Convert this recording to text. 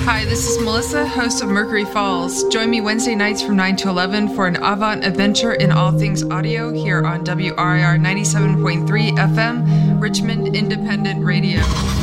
Hi, this is Melissa, host of Mercury Falls. Join me Wednesday nights from 9 to 11 for an avant adventure in all things audio here on WRIR 97.3 FM, Richmond Independent Radio.